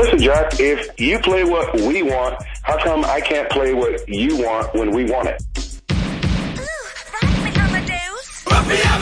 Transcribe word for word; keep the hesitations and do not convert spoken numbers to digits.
listen, Jack, if you play what we want, how come I can't play what you want when we want it?